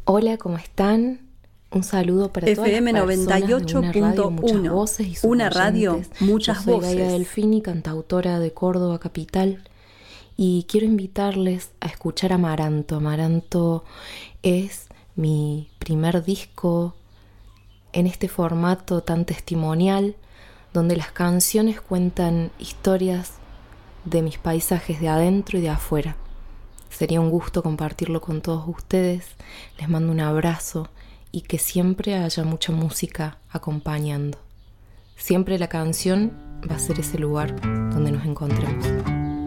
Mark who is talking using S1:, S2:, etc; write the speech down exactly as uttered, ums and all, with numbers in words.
S1: Hola, ¿cómo están? Un saludo para todas
S2: F M
S1: las
S2: noventa y ocho
S1: personas de una radio,
S2: punto
S1: muchas
S2: uno,
S1: voces y sus
S2: una radio,
S1: oyentes.
S2: muchas
S1: Yo soy
S2: voces.
S1: Gaia Delfini, cantautora de Córdoba Capital, y quiero invitarles a escuchar Amaranto. Amaranto es mi primer disco en este formato tan testimonial, donde las canciones cuentan historias de mis paisajes de adentro y de afuera. Sería un gusto compartirlo con todos ustedes. Les mando un abrazo y que siempre haya mucha música acompañando. Siempre la canción va a ser ese lugar donde nos encontremos.